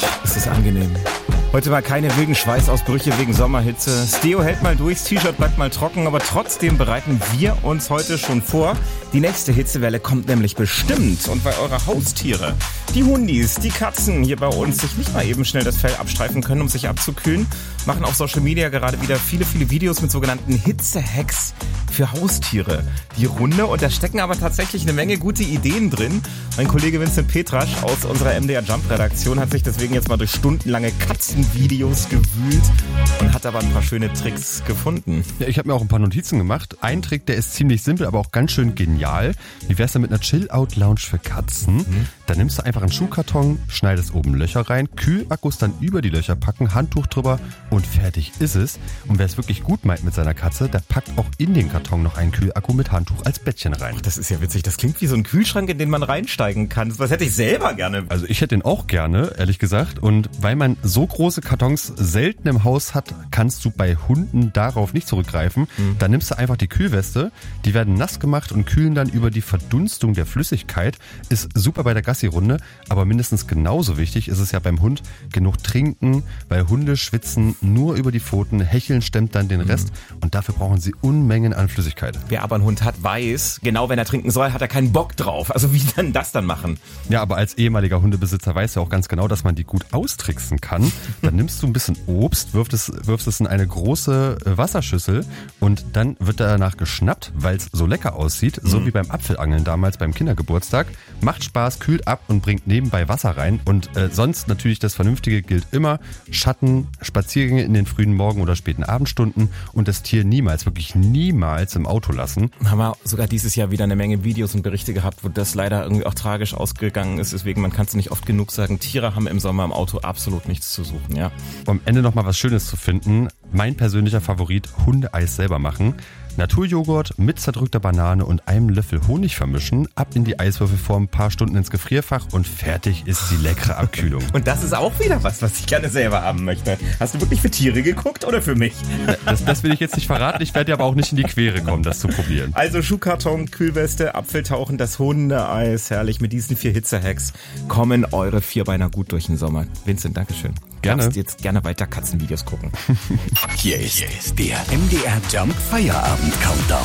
ist das angenehm. Heute mal keine wilden Schweißausbrüche wegen Sommerhitze. Steo hält mal durch, das T-Shirt bleibt mal trocken, aber trotzdem bereiten wir uns heute schon vor. Die nächste Hitzewelle kommt nämlich bestimmt. Und weil eure Haustiere, die Hundis, die Katzen hier bei uns sich nicht mal eben schnell das Fell abstreifen können, um sich abzukühlen, machen auf Social Media gerade wieder viele Videos mit sogenannten Hitze-Hacks für Haustiere die Runde. Und da stecken aber tatsächlich eine Menge gute Ideen drin. Mein Kollege Vincent Petrasch aus unserer MDR Jump-Redaktion hat sich deswegen jetzt mal durch stundenlange Katzenvideos gewühlt und hat aber ein paar schöne Tricks gefunden. Ja, ich habe mir auch ein paar Notizen gemacht. Ein Trick, der ist ziemlich simpel, aber auch ganz schön genial. Wie wär's denn mit einer Chill-Out-Lounge für Katzen? Da nimmst du einfach einen Schuhkarton, schneidest oben Löcher rein, Kühlakkus dann über die Löcher packen, Handtuch drüber und fertig ist es. Und wer es wirklich gut meint mit seiner Katze, der packt auch in den Karton noch einen Kühlakku mit Handtuch als Bettchen rein. Ach, das ist ja witzig. Das klingt wie so ein Kühlschrank, in den man reinsteigen kann. Das hätte ich selber gerne. Also ich hätte den auch gerne, ehrlich gesagt. Und weil man so große Kartons selten im Haus hat, kannst du bei Hunden darauf nicht zurückgreifen. Da nimmst du einfach die Kühlweste, die werden nass gemacht und kühlen dann über die Verdunstung der Flüssigkeit. Ist super bei der Gassi-Runde, aber mindestens genauso wichtig ist es ja beim Hund, genug trinken, weil Hunde schwitzen nur über die Pfoten, Hecheln stemmt dann den Rest und dafür brauchen sie Unmengen an Flüssigkeit. Wer aber einen Hund hat, weiß, genau wenn er trinken soll, hat er keinen Bock drauf. Also wie dann das dann machen? Ja, aber als ehemaliger Hundebesitzer weiß ja auch ganz genau, dass man die gut austricksen kann. Dann nimmst du ein bisschen Obst, wirfst es in eine große Wasserschüssel und dann wird danach geschnappt, weil es so lecker aussieht, so wie beim Apfelangeln damals beim Kindergeburtstag. Macht Spaß, kühlt ab und bringt nebenbei Wasser rein und sonst natürlich das Vernünftige gilt immer. Schatten, Spaziergänge in den frühen Morgen- oder späten Abendstunden und das Tier niemals, wirklich niemals im Auto lassen. Haben wir sogar dieses Jahr wieder eine Menge Videos und Berichte gehabt, wo das leider irgendwie auch tragisch ausgegangen ist. Deswegen, man kann es nicht oft genug sagen, Tiere haben im Sommer im Auto absolut nichts zu suchen, ja. Um am Ende noch mal was Schönes zu finden, mein persönlicher Favorit, Hundeeis selber machen. Naturjoghurt mit zerdrückter Banane und einem Löffel Honig vermischen, ab in die Eiswürfelform, ein paar Stunden ins Gefrierfach und fertig ist die leckere Abkühlung. Und das ist auch wieder was ich gerne selber haben möchte. Hast du wirklich für Tiere geguckt oder für mich? Das will ich jetzt nicht verraten, ich werde dir aber auch nicht in die Quere kommen, das zu probieren. Also Schuhkarton, Kühlweste, Apfeltauchen, das Hundeeis, herrlich. Mit diesen 4 Hitzehacks kommen eure Vierbeiner gut durch den Sommer. Vincent, Dankeschön. Gerne. Du darfst jetzt gerne weiter Katzenvideos gucken. Hier ist der MDR Jump Feierabend Countdown.